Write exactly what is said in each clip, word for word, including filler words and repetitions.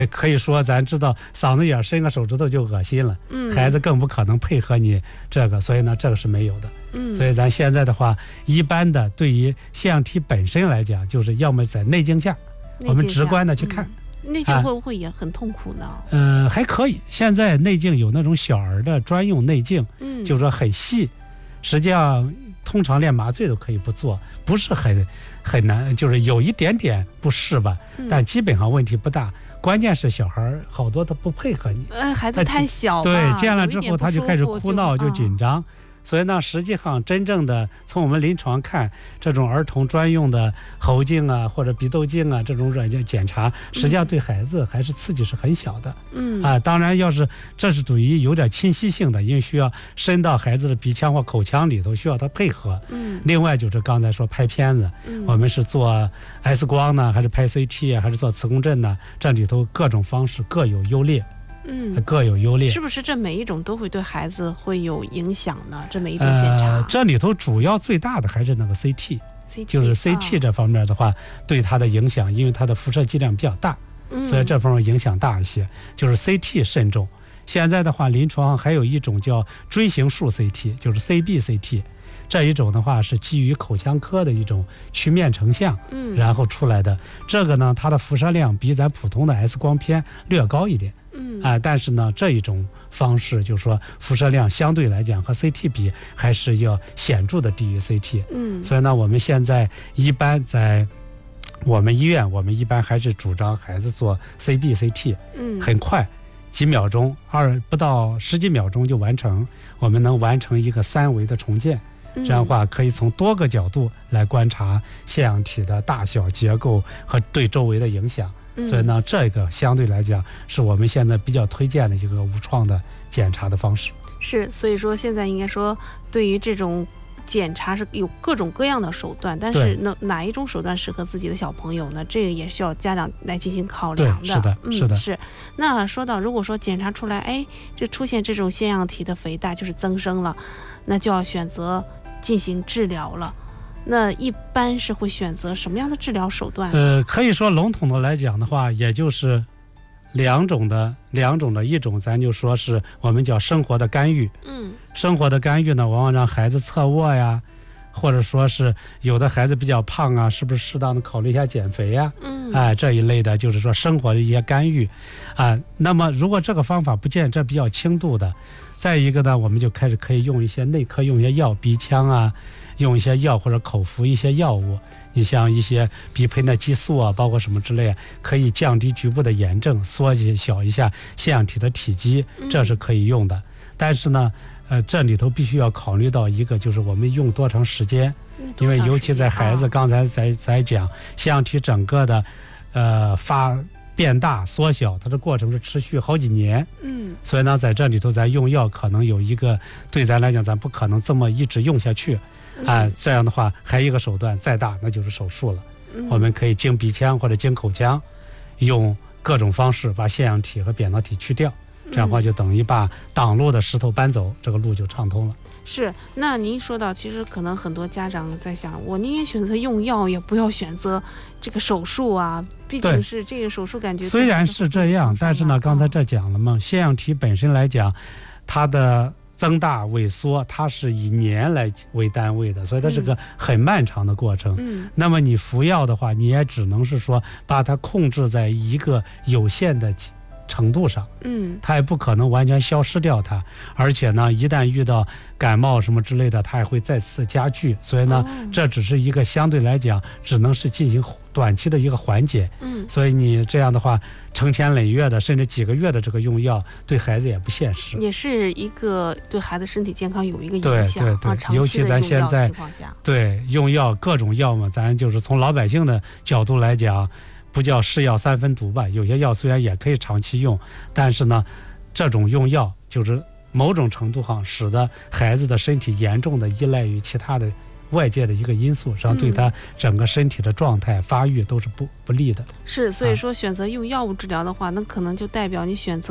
可以说咱知道嗓子眼伸个手指头就恶心了， 嗯， 孩子更不可能配合你这个，所以呢这个是没有的。 嗯， 所以咱现在的话，一般的对于腺样体本身来讲，就是要么在内镜下，我们直观的去看。 嗯、内镜会不会也很痛苦呢？ 嗯、呃，还可以。现在内镜有那种小儿的专用内镜， 嗯， 就是说很细，实际上通常连麻醉都可以不做，不是很很难，就是有一点点不适吧， 嗯、 但基本上问题不大。关键是小孩好多他不配合你， 呃，孩子太小， 对，见了之后他就开始哭闹，就紧张。 啊所以呢，实际上真正的从我们临床看，这种儿童专用的喉镜啊或者鼻窦镜啊这种软件检查，实际上对孩子还是刺激是很小的。 嗯啊，当然要是这是属于有点侵袭性的，因为需要伸到孩子的鼻腔或口腔里头，需要他配合。 嗯。 另外就是刚才说拍片子， 嗯、 我们是做 X 光呢，还是拍 C T 啊，还是做磁共振呢？这里头各种方式各有优劣。 嗯， 各有优劣， 是不是这每一种都会对孩子会有影响呢？这每一种检查， 呃、这里头主要最大的还是那个 C T， C T 就是 C T 这方面的话，啊、对它的影响，因为它的辐射剂量比较大， 嗯、 所以这方面影响大一些。就是 C T 慎重。现在的话，临床上还有一种叫锥形束 C T， 就是 C B C T， 这一种的话是基于口腔科的一种曲面成像， 嗯， 然后出来的。这个呢，它的辐射量比咱普通的 X 光片略高一点。 嗯啊、呃，但是呢，这一种方式就是说辐射量相对来讲和 C T 比还是要显著的低于 C T。 嗯， 所以呢，我们现在一般在我们医院，我们一般还是主张孩子做 C B C T， 嗯， 很快，几秒钟，二不到十几秒钟就完成，我们能完成一个三维的重建。这样的话，可以从多个角度来观察腺样体的大小、结构和对周围的影响。所以呢，这个相对来讲是我们现在比较推荐的一个无创的检查的方式。 是，所以说现在应该说，对于这种检查是有各种各样的手段，但是哪哪一种手段适合自己的小朋友呢？这个也需要家长来进行考量的。 对，是的， 嗯、 是的。 是。那说到如果说检查出来，哎，这出现这种腺样体的肥大就是增生了，那就要选择进行治疗了。那一般是会选择什么样的治疗手段？ 呃，可以说笼统的来讲的话，也就是两种的两种的一种，咱就说是我们叫生活的干预。 嗯， 生活的干预呢，往往让孩子侧卧呀，或者说是有的孩子比较胖啊，是不是适当的考虑一下减肥呀？ 嗯， 哎，这一类的就是说生活的一些干预啊。那么如果这个方法不见，这比较轻度的，再一个呢，我们就开始可以用一些内科用一些药，鼻腔啊。用一些药或者口服一些药物，你像一些鼻喷的激素啊，包括什么之类，可以降低局部的炎症，缩小一下腺样体的体积，这是可以用的。嗯、但是呢，呃，这里头必须要考虑到一个，就是我们用多长时间，因为尤其在孩子，刚才在在讲腺样体整个的，呃发变大缩小，它的过程是持续好几年。 嗯， 所以呢，在这里头咱用药可能有一个，对咱来讲，咱不可能这么一直用下去。啊，这样的话还有一个手段，再大那就是手术了。 嗯、 我们可以经鼻腔或者经口腔，用各种方式把腺样体和扁桃体去掉，这样的话就等于把挡路的石头搬走，这个路就畅通了。 是，那您说到，其实可能很多家长在想，我宁愿选择用药，也不要选择这个手术啊，毕竟是这个手术感觉虽然是这样，但是呢，刚才这讲了嘛，腺样体本身来讲，它的增大萎缩，它是以年来为单位的，所以它是个很漫长的过程。 嗯， 那么你服药的话，你也只能是说把它控制在一个有限的程度上， 嗯， 它也不可能完全消失掉它，而且呢，一旦遇到感冒什么之类的，它也会再次加剧。所以呢，哦、这只是一个相对来讲，只能是进行短期的一个缓解。 嗯， 所以你这样的话，成千累月的，甚至几个月的这个用药，对孩子也不现实， 也是一个对孩子身体健康有一个影响。 对对对， 啊、 尤其咱现在对用药各种药嘛，咱就是从老百姓的角度来讲，不叫是药三分毒吧？有些药虽然也可以长期用，但是呢，这种用药就是某种程度上使得孩子的身体严重的依赖于其他的外界的一个因素，实际上对他整个身体的状态、发育都是不不利的。 是，所以说选择用药物治疗的话，那可能就代表你选择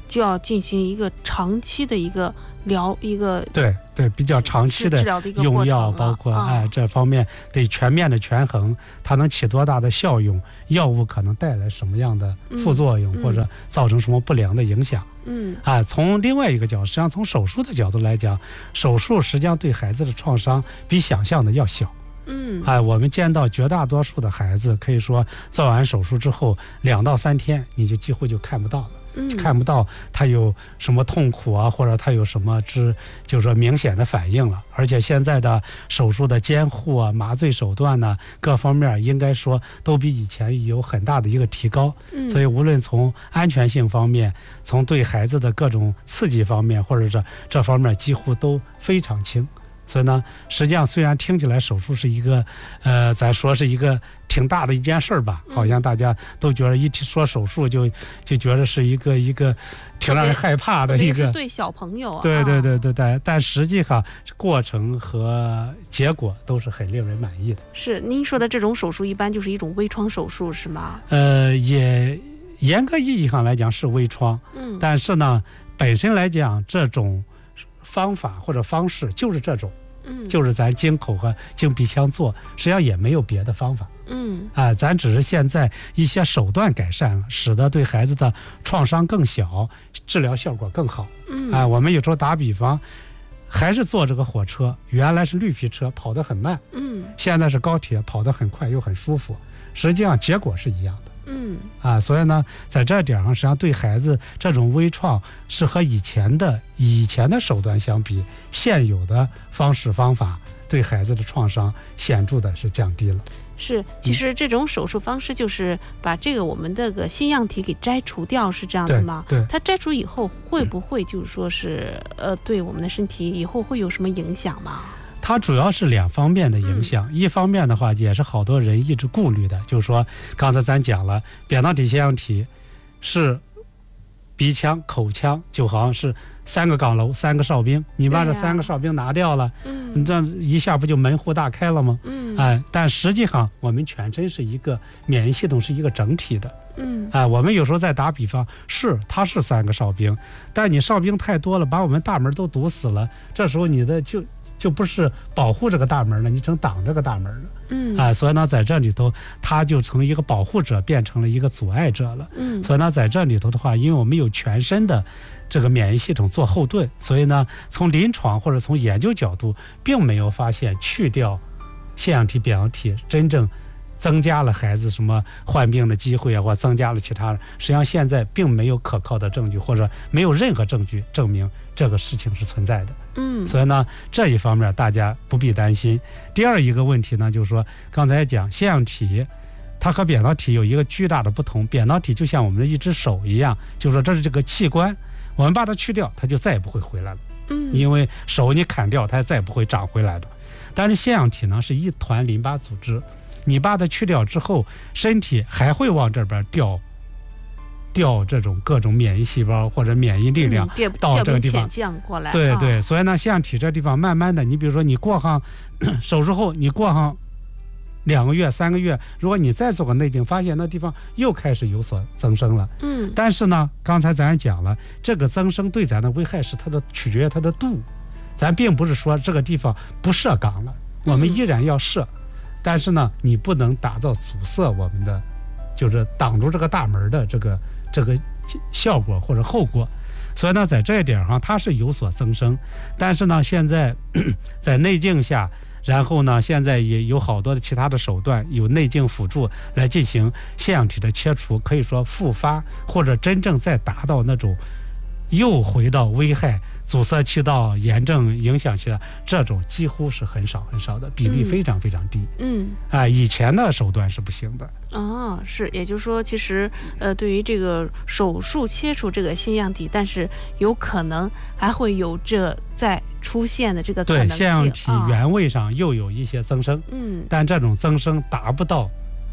就要进行一个长期的一个疗一个对对比较长期的治疗的一个用药， 过程了包括啊哎这方面得全面的权衡，它能起多大的效用，药物可能带来什么样的副作用， 嗯或者造成什么不良的影响。 嗯啊，从另外一个角度，实际上从手术的角度来讲，手术实际上对孩子的创伤比想象的要小。 嗯哎，我们见到绝大多数的孩子，可以说做完手术之后两到三天，你就几乎就看不到了。 嗯看不到他有什么痛苦啊，或者他有什么之，就是说明显的反应了。而且现在的手术的监护啊、麻醉手段呢，各方面应该说都比以前有很大的一个提高。 嗯所以无论从安全性方面，从对孩子的各种刺激方面，或者是这方面，几乎都非常轻。所以呢，实际上虽然听起来手术是一个，呃，咱说是一个挺大的一件事儿吧，好像大家都觉得一提说手术就就觉得是一个一个挺让人害怕的一个， 特别是对小朋友啊， 对对对对对，但实际上过程和结果都是很令人满意的。 是您说的这种手术，一般就是一种微创手术，是吗？ 呃，也严格意义上来讲是微创， 嗯， 但是呢，本身来讲这种方法或者方式就是这种。 嗯， 就是咱经口和经鼻腔做，实际上也没有别的方法。 嗯啊、咱只是现在一些手段改善了，使得对孩子的创伤更小，治疗效果更好。 嗯啊、我们有时候打比方，还是坐这个火车，原来是绿皮车，跑得很慢， 嗯现在是高铁，跑得很快又很舒服，实际上结果是一样的。 嗯啊，所以呢，在这点上，实际上对孩子这种微创是和以前的以前的手段相比，现有的方式方法对孩子的创伤显著的是降低了。 是，其实这种手术方式就是把这个我们这个腺样体给摘除掉，是这样子对吗？ 对， 它摘除以后会不会就是说是呃对我们的身体以后会有什么影响吗？ 它主要是两方面的影响， 嗯、 一方面的话也是好多人一直顾虑的，就是说刚才咱讲了，扁桃体腺样体是鼻腔、口腔，就好像是三个岗楼、三个哨兵，你把这三个哨兵拿掉了， 嗯， 你这一下不就门户大开了吗？ 嗯， 哎，但实际上我们全身是一个免疫系统是一个整体的， 嗯， 哎，我们有时候在打比方，是它是三个哨兵，但你哨兵太多了，把我们大门都堵死了，这时候你的就就不是保护这个大门了，你成挡这个大门了。 嗯， 啊，所以呢，在这里头，它就从一个保护者变成了一个阻碍者了。 嗯， 所以呢，在这里头的话，因为我们有全身的这个免疫系统做后盾，所以呢，从临床或者从研究角度，并没有发现去掉腺样体、扁桃体真正增加了孩子什么患病的机会啊，或增加了其他的。实际上，现在并没有可靠的证据，或者没有任何证据证明这个事情是存在的。 嗯， 所以呢，这一方面大家不必担心。第二一个问题呢，就是说刚才讲腺样体，它和扁桃体有一个巨大的不同。扁桃体就像我们的一只手一样，就是说这是这个器官，我们把它去掉，它就再也不会回来了。 嗯， 因为手你砍掉，它再也不会长回来的。但是腺样体呢，是一团淋巴组织，你把它去掉之后，身体还会往这边掉。调这种各种免疫细胞或者免疫力量嗯、 到这个地方， 降过来。 对对， 啊、 所以呢，腺样体这地方慢慢的，你比如说你过上手术后，你过上两个月、三个月，如果你再做个内镜，发现那地方又开始有所增生了。 嗯， 但是呢，刚才咱讲了，这个增生对咱的危害是它的取决于它的度，咱并不是说这个地方不设岗了，我们依然要设，嗯、但是呢，你不能打造阻塞我们的，就是挡住这个大门的这个。这个效果或者后果，所以呢，在这一点上它是有所增生，但是呢，现在在内镜下，然后呢，现在也有好多的其他的手段，有内镜辅助来进行腺样体的切除，可以说复发或者真正再达到那种又回到危害、阻塞气道、炎症影响起来，这种几乎是很少很少的，比例非常非常低。 嗯， 啊、呃，以前的手段是不行的。 哦，是，也就是说，其实呃，对于这个手术切除这个腺样体，但是有可能还会有这再出现的这个可能性。 对，腺样体原位上又有一些增生， 嗯、啊， 但这种增生达不到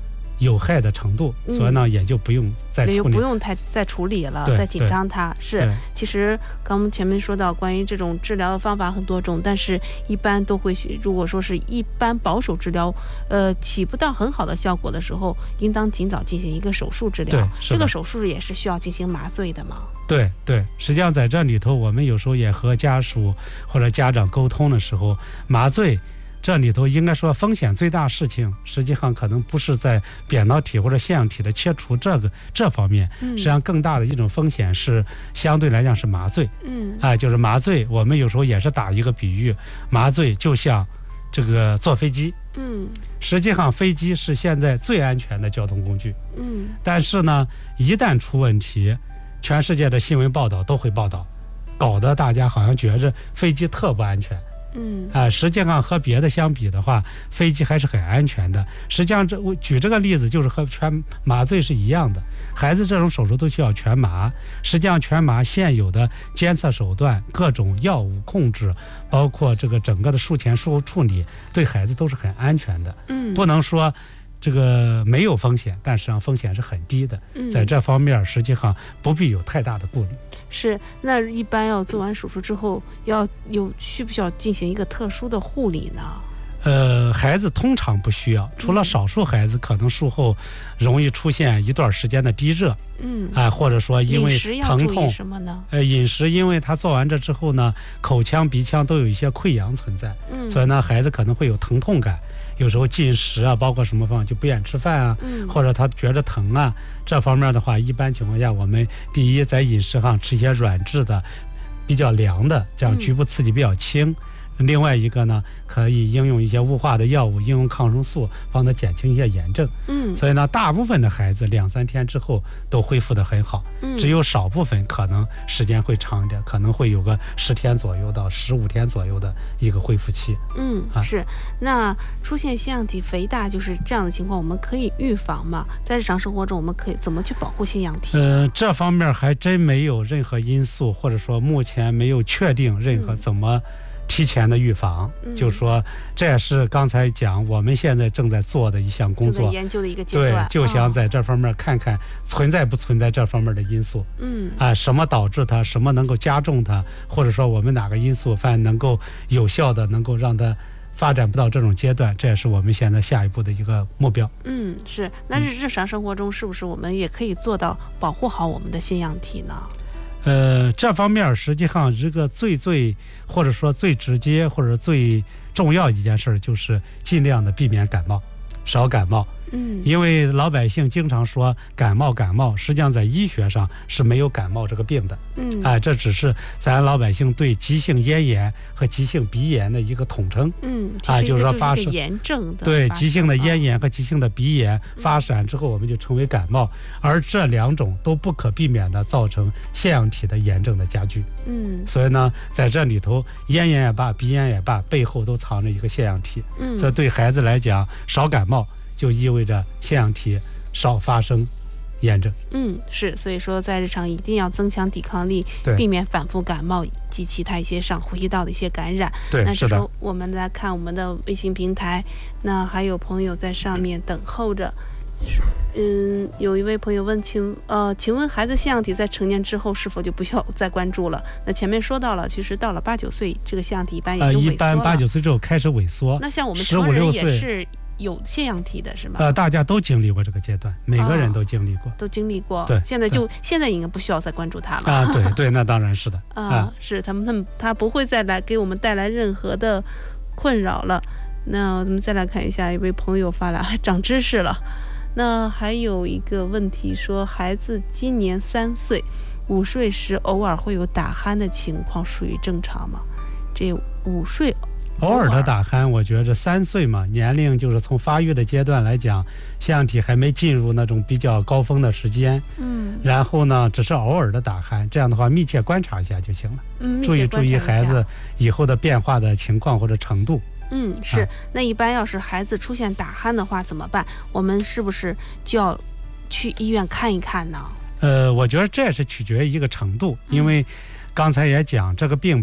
有害的程度， 嗯、 所以呢也就不用再处理， 也就不用太再处理了，再紧张它。是，其实刚我们前面说到，关于这种治疗的方法很多种，但是一般都会，如果说是一般保守治疗，呃，起不到很好的效果的时候，应当尽早进行一个手术治疗。这个手术也是需要进行麻醉的吗？ 对对，实际上在这里头，我们有时候也和家属或者家长沟通的时候，麻醉这里头应该说风险最大事情，实际上可能不是在扁桃体或者腺样体的切除这个这方面，实际上更大的一种风险是相对来讲是麻醉。嗯，哎，就是麻醉，我们有时候也是打一个比喻，麻醉就像这个坐飞机。嗯，实际上飞机是现在最安全的交通工具。嗯，但是呢，一旦出问题，全世界的新闻报道都会报道，搞得大家好像觉着飞机特不安全。嗯，啊、呃，实际上和别的相比的话，飞机还是很安全的。实际上这，我举这个例子就是和全麻醉是一样的。孩子这种手术都需要全麻，实际上全麻现有的监测手段、各种药物控制，包括这个整个的术前术后处理，对孩子都是很安全的。嗯，不能说这个没有风险，但实际上风险是很低的。在这方面，实际上不必有太大的顾虑。 是，那一般要做完手术之后，要有需不需要进行一个特殊的护理呢？ 呃，孩子通常不需要，除了少数孩子可能术后容易出现一段时间的低热，嗯，啊、呃，或者说因为疼痛什么呢？ 呃，饮食，因为他做完这之后呢，口腔、鼻腔都有一些溃疡存在，嗯，所以呢，孩子可能会有疼痛感。有时候进食啊，包括什么方法就不愿吃饭啊，嗯、或者他觉着疼啊，这方面的话，一般情况下，我们第一在饮食上吃一些软质的、比较凉的，这样局部刺激比较轻。嗯另外一个呢，可以应用一些雾化的药物，应用抗生素，帮他减轻一些炎症。嗯，所以呢，大部分的孩子两三天之后都恢复得很好，嗯，只有少部分可能时间会长一点，可能会有个十天左右到十五天左右的一个恢复期。 嗯，啊、是。那出现腺样体肥大就是这样的情况，我们可以预防吗？在日常生活中，我们可以怎么去保护腺样体？ 呃，这方面还真没有任何因素，或者说目前没有确定任何怎么。提前的预防，嗯、就是说，这也是刚才讲我们现在正在做的一项工作， 研究的一个阶段。 对，就想在这方面看看存在不存在这方面的因素。嗯，啊，什么导致它，什么能够加重它，或者说我们哪个因素反能够有效的能够让它发展不到这种阶段，这也是我们现在下一步的一个目标。 嗯，是。那日日常生活中是不是我们也可以做到保护好我们的腺样体呢？ 呃，这方面实际上一个最最或者说最直接或者最重要一件事就是尽量的避免感冒，少感冒。嗯，因为老百姓经常说感冒感冒，实际上在医学上是没有感冒这个病的。嗯，哎、呃，这只是咱老百姓对急性咽炎和急性鼻炎的一个统称。 嗯， 啊、呃，就是说发生炎症的对急性的咽炎和急性的鼻炎发展之后，我们就称为感冒，而这两种都不可避免的造成腺样体的炎症的加剧。嗯，所以呢，在这里头，咽炎也罢，鼻炎也罢，背后都藏着一个腺样体。嗯，所以对孩子来讲，少感冒。就意味着腺样体少发生炎症。 嗯，是，所以说在日常一定要增强抵抗力，避免反复感冒及其他一些上呼吸道的一些感染。 对， 那这时候我们来看我们的微信平台，那还有朋友在上面等候着。嗯，有一位朋友问，请呃，请问孩子腺样体在成年之后是否就不需要再关注了？那前面说到了，其实到了八九岁，这个腺样体一般也就萎缩了。呃、一般八九岁之后开始萎缩。 那像我们成人也是有腺样体的是吗？ 呃，大家都经历过这个阶段，每个人都经历过，哦、 都经历过。 对， 现在就现在应该不需要再关注它了啊。对对，那当然是的啊、呃，是他们他们他不会再来给我们带来任何的困扰了。那我们再来看一下，一位朋友发来，还长知识了。那还有一个问题说，孩子今年三岁，午睡时偶尔会有打鼾的情况，属于正常吗？这午睡偶尔的打鼾，我觉着三岁嘛，年龄就是从发育的阶段来讲，腺样体还没进入那种比较高峰的时间。嗯，然后呢，只是偶尔的打鼾，这样的话密切观察一下就行了。嗯，注意注意孩子以后的变化的情况或者程度。 嗯，是、啊。那一般要是孩子出现打鼾的话怎么办？我们是不是就要去医院看一看呢？ 呃，我觉得这也是取决于一个程度，因为刚才也讲这个病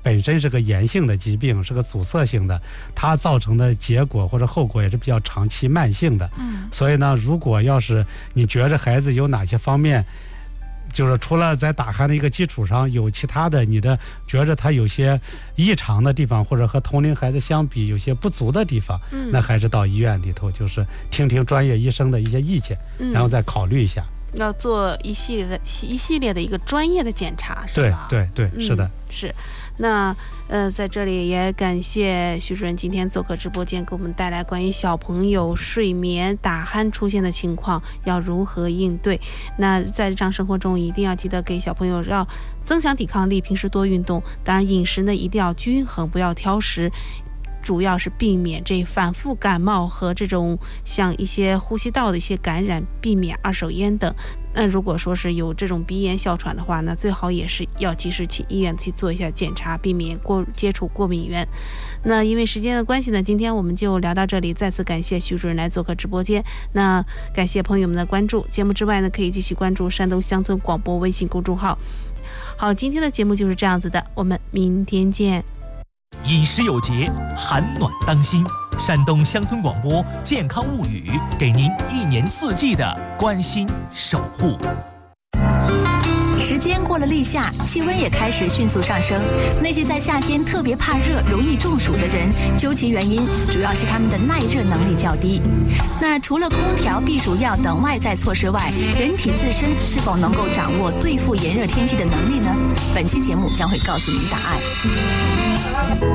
本身是个炎性的疾病，是个阻塞性的，它造成的结果或者后果也是比较长期慢性的。 嗯， 所以呢，如果要是你觉着孩子有哪些方面，就是除了在打鼾的一个基础上，有其他的你的觉着他有些异常的地方，或者和同龄孩子相比有些不足的地方， 嗯， 那还是到医院里头，就是听听专业医生的一些意见， 嗯， 然后再考虑一下。 要做一系列的一系列的一个专业的检查，是吧？ 对对对， 嗯、 是的， 是。那呃，在这里也感谢徐主任今天做客直播间，给我们带来关于小朋友睡眠打鼾出现的情况要如何应对。那在日常生活中一定要记得给小朋友要增强抵抗力，平时多运动，当然饮食呢一定要均衡，不要挑食。主要是避免这反复感冒和这种像一些呼吸道的一些感染，避免二手烟等。那如果说是有这种鼻炎哮喘的话，那最好也是要及时去医院去做一下检查，避免过接触过敏源。那因为时间的关系呢，今天我们就聊到这里，再次感谢徐主任来做客直播间。那感谢朋友们的关注，节目之外呢，可以继续关注山东乡村广播微信公众号。好，今天的节目就是这样子的，我们明天见。 饮食有节，寒暖当心。山东乡村广播健康物语，给您一年四季的关心守护。 时间过了立夏，气温也开始迅速上升。那些在夏天特别怕热、容易中暑的人，究其原因，主要是他们的耐热能力较低。那除了空调、避暑药等外在措施外，人体自身是否能够掌握对付炎热天气的能力呢？本期节目将会告诉您答案。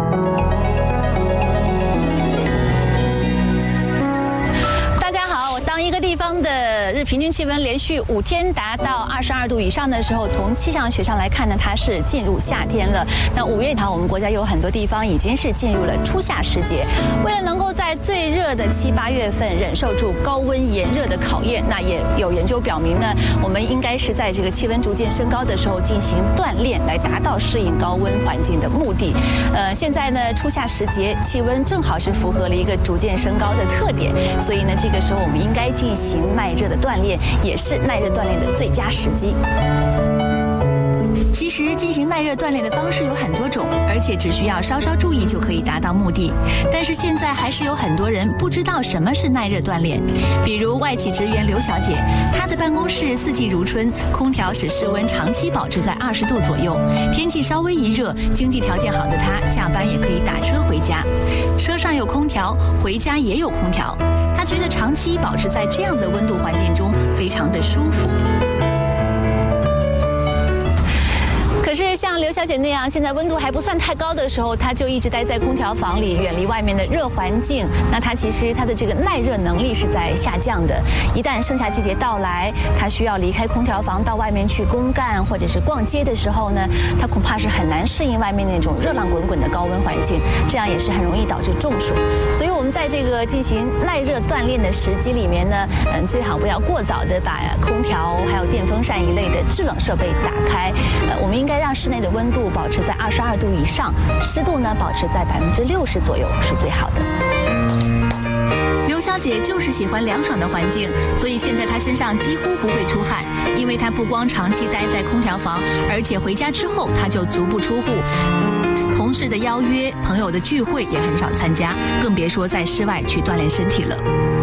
当一个地方的日平均气温连续五天达到二十二度以上的时候，从气象学上来看呢，它是进入夏天了。那五月头，我们国家有很多地方已经是进入了初夏时节。为了能够在最热的七八月份忍受住高温炎热的考验，那也有研究表明呢，我们应该是在这个气温逐渐升高的时候进行锻炼，来达到适应高温环境的目的。呃，现在呢，初夏时节气温正好是符合了一个逐渐升高的特点，所以呢，这个时候我们应该进行耐热的锻炼，也是耐热锻炼的最佳时机。其实进行耐热锻炼的方式有很多种，而且只需要稍稍注意就可以达到目的。但是现在还是有很多人不知道什么是耐热锻炼。比如外企职员刘小姐，她的办公室四季如春，空调使室温长期保持在二十度左右。天气稍微一热，经济条件好的她下班也可以打车回家，车上有空调，回家也有空调。她觉得长期保持在这样的温度环境中非常的舒服。可是像刘小姐那样，现在温度还不算太高的时候，她就一直待在空调房里，远离外面的热环境。那她其实她的这个耐热能力是在下降的。一旦盛夏季节到来，她需要离开空调房到外面去公干或者是逛街的时候呢，她恐怕是很难适应外面那种热浪滚滚的高温环境，这样也是很容易导致中暑。所以我们在这个进行耐热锻炼的时机里面呢，嗯，最好不要过早的把空调还有电风扇一类的制冷设备打开。呃，我们应该让室内的温度保持在二十二度以上，湿度呢保持在百分之六十左右是最好的。刘小姐就是喜欢凉爽的环境，所以现在她身上几乎不会出汗，因为她不光长期待在空调房，而且回家之后她就足不出户。同事的邀约、朋友的聚会也很少参加，更别说在室外去锻炼身体了。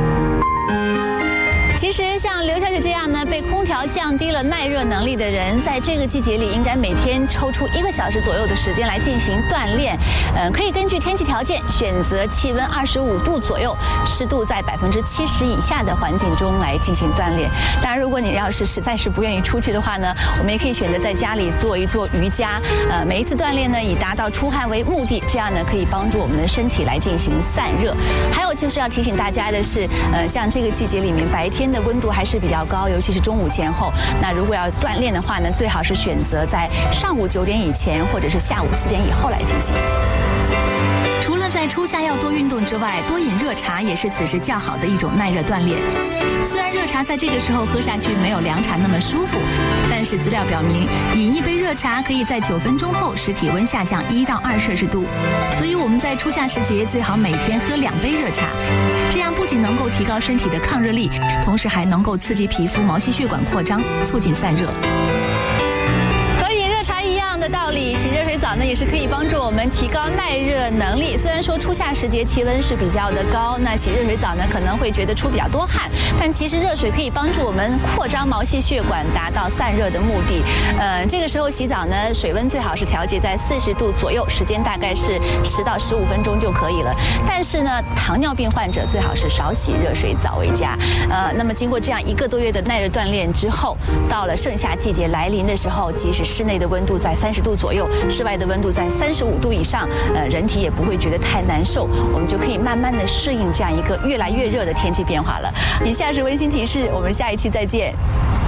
其实像刘小姐这样呢，被空调降低了耐热能力的人，在这个季节里应该每天抽出一个小时左右的时间来进行锻炼。嗯，可以根据天气条件选择气温二十五度左右、湿度在百分之七十以下的环境中来进行锻炼。当然，如果你要是实在是不愿意出去的话呢，我们也可以选择在家里做一做瑜伽。呃，每一次锻炼呢，以达到出汗为目的，这样呢可以帮助我们的身体来进行散热。还有就是要提醒大家的是，呃，像这个季节里面白天的温度还是比较高，尤其是中午前后。那如果要锻炼的话呢，最好是选择在上午九点以前，或者是下午四点以后来进行。除了在初夏要多运动之外，多饮热茶也是此时较好的一种耐热锻炼。虽然热茶在这个时候喝下去没有凉茶那么舒服，但是资料表明，饮一杯热茶可以在九分钟后使体温下降一到二摄氏度。所以我们在初夏时节最好每天喝两杯热茶，这样不仅能够提高身体的抗热力，同时还能够刺激皮肤毛细血管扩张，促进散热。 的道理，洗热水澡呢也是可以帮助我们提高耐热能力。虽然说初夏时节气温是比较的高，那洗热水澡呢可能会觉得出比较多汗，但其实热水可以帮助我们扩张毛细血管，达到散热的目的。呃，这个时候洗澡呢，水温最好是调节在四十度左右，时间大概是十到十五分钟就可以了。但是呢，糖尿病患者最好是少洗热水澡为佳。呃，那么经过这样一个多月的耐热锻炼之后，到了盛夏季节来临的时候，即使室内的温度在三十度左右，室外的温度在三十五度以上，呃，人体也不会觉得太难受，我们就可以慢慢的适应这样一个越来越热的天气变化了。以下是温馨提示，我们下一期再见。